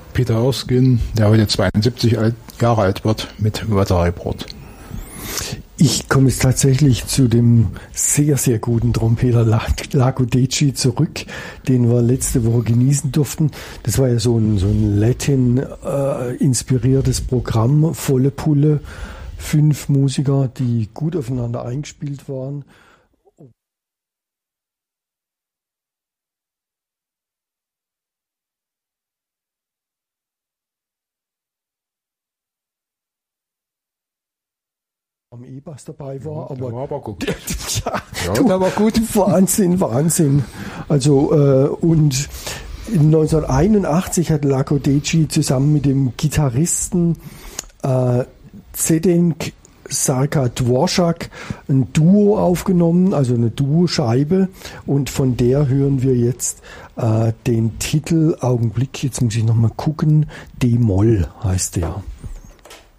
Peter Erskine, der heute 72 Jahre alt wird, mit Weather Report. Ich komme jetzt tatsächlich zu dem sehr, sehr guten Trompeter Lago Deci zurück, den wir letzte Woche genießen durften. Das war ja so ein Latin-inspiriertes Programm, volle Pulle, 5 Musiker, die gut aufeinander eingespielt waren. Am E-Bass dabei war, ja, aber war aber gut. Der war gut. Wahnsinn. Also und 1981 hat Lago Deci zusammen mit dem Gitarristen Zdeněk Sarka-Dvorák ein Duo aufgenommen, also eine Duo-Scheibe, und von der hören wir jetzt den Titel, Augenblick, jetzt muss ich nochmal gucken, D-Moll heißt der.